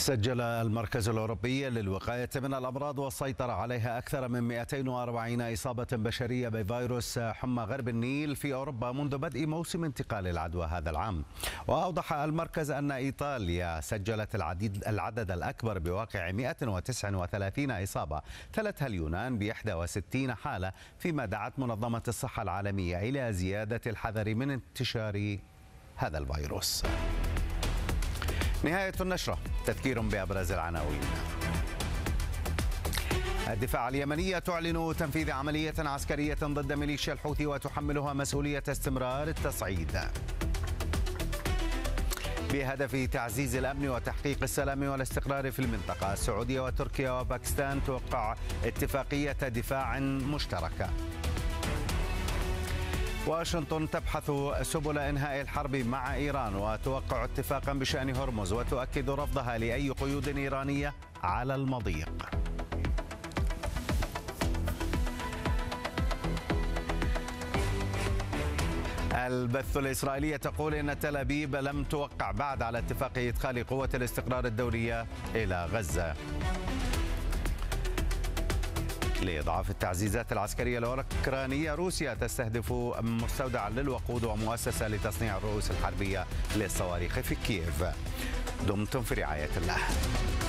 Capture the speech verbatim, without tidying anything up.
سجل المركز الأوروبي للوقاية من الأمراض والسيطرة عليها أكثر من مئتين وأربعين إصابة بشرية بفيروس حمى غرب النيل في أوروبا منذ بدء موسم انتقال العدوى هذا العام. وأوضح المركز أن إيطاليا سجلت العديد العدد الأكبر بواقع مئة وتسعة وثلاثين إصابة، تلتها اليونان ب إحدى وستين حالة، فيما دعت منظمة الصحة العالمية إلى زيادة الحذر من انتشار هذا الفيروس. نهاية النشرة، تذكير بأبرز العناوين. الدفاع اليمنية تعلن تنفيذ عملية عسكرية ضد ميليشيا الحوثي وتحملها مسؤولية استمرار التصعيد بهدف تعزيز الأمن وتحقيق السلام والاستقرار في المنطقة. السعودية وتركيا وباكستان توقع اتفاقية دفاع مشتركة. واشنطن تبحث سبل إنهاء الحرب مع إيران وتوقع اتفاقا بشأن هرمز، وتؤكد رفضها لأي قيود إيرانية على المضيق. البث الإسرائيلي تقول إن تل أبيب لم توقع بعد على اتفاق إدخال قوة الاستقرار الدولية إلى غزة. لإضعاف التعزيزات العسكرية الأوكرانية، روسيا تستهدف مستودعا للوقود ومؤسسة لتصنيع الرؤوس الحربية للصواريخ في كييف. دمتم في رعاية الله.